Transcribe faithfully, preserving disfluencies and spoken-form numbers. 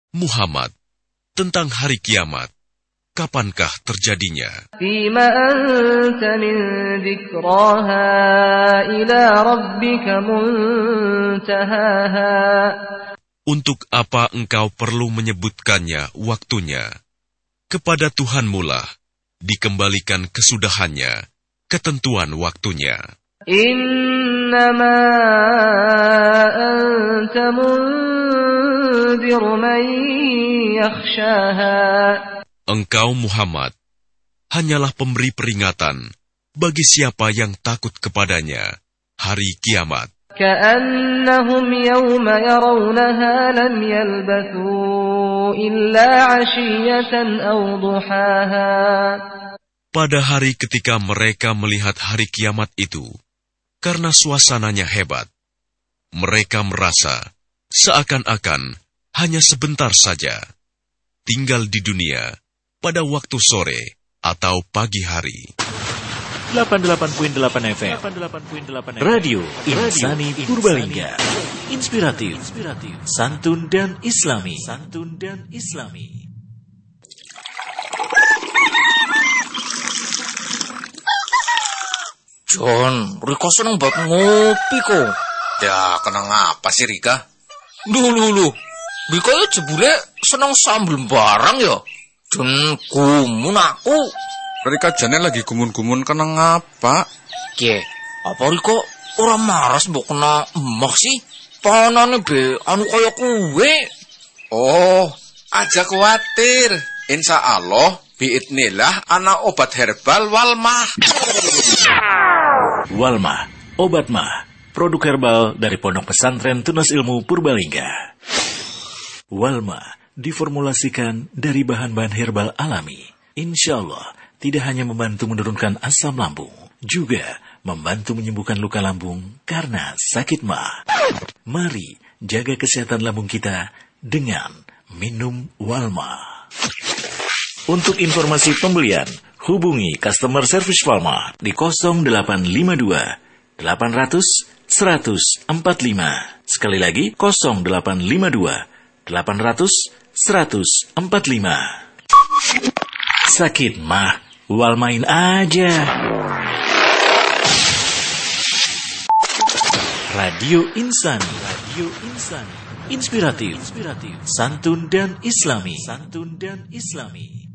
Muhammad, tentang hari kiamat, kapankah terjadinya? Fima anta min dzikraha ila rabbika muntahaha. Untuk apa engkau perlu menyebutkannya waktunya? Kepada Tuhanmu lah dikembalikan kesudahannya, ketentuan waktunya. Innama anta munzir man yakhshaha. Engkau Muhammad hanyalah pemberi peringatan bagi siapa yang takut kepadanya hari kiamat. كأنهم يوم يرونها لم يلبثوا إلا عشية أو ضحاها. Pada hari ketika mereka melihat hari kiamat itu, karena suasananya hebat, mereka merasa seakan-akan hanya sebentar saja tinggal di dunia pada waktu sore atau pagi hari. delapan puluh delapan koma delapan F M Radio Insani Purbalingga. Inspiratif, santun dan islami. Santun dan islami. John, Rika seneng banget ngopi kok. Ya, kenang apa sih Rika? Duh, lu, lu. Rika ya jebule seneng sambel barang ya. Dan gumun aku. Rika jane lagi gumun-gumun kenang apa? Ke, apa Rika orang maras mbok kena emak sih? Panane be anu kaya kuwe. Oh, aja khawatir. Insya Allah biidnillah ana obat herbal Walmah. Walmah, obat mah, produk herbal dari Pondok Pesantren Tunas Ilmu Purbalingga. Walmah diformulasikan dari bahan-bahan herbal alami. Insya Allah tidak hanya membantu menurunkan asam lambung, juga membantu menyembuhkan luka lambung karena sakit mah. Mari jaga kesehatan lambung kita dengan minum Walmah. Untuk informasi pembelian, hubungi customer service Walmah di nol delapan lima dua delapan nol nol satu nol empat lima. Sekali lagi nol delapan lima dua delapan nol nol satu nol empat lima. Sakit mah, Walmain aja. Radio Insani, Radio Insani. Inspiratif, Inspiratif, santun dan islami. Santun dan islami.